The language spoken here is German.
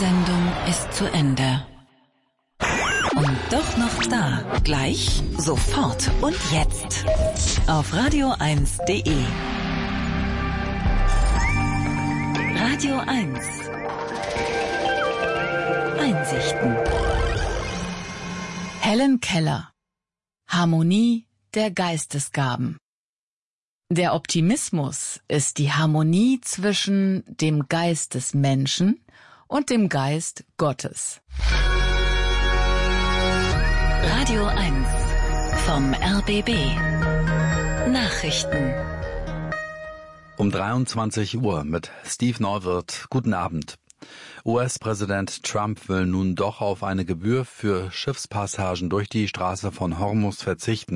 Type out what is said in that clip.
Sendung ist zu Ende. Und doch noch da. Gleich, sofort und jetzt. Auf radio1.de. Radio 1. Einsichten. Helen Keller. Harmonie der Geistesgaben. Der Optimismus ist die Harmonie zwischen dem Geist des Menschen und dem Geist Gottes. Radio 1 vom RBB. Nachrichten. Um 23 Uhr mit Steve Neuwirth. Guten Abend. US-Präsident Trump will nun doch auf eine Gebühr für Schiffspassagen durch die Straße von Hormuz verzichten.